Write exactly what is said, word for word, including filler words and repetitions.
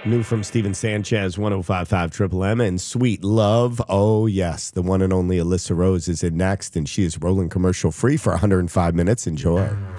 New from Steven Sanchez, one oh five point five Triple M, and Sweet Love. Oh, yes. The one and only Alyssa Rose is in next, and she is rolling commercial free for one hundred five minutes. Enjoy.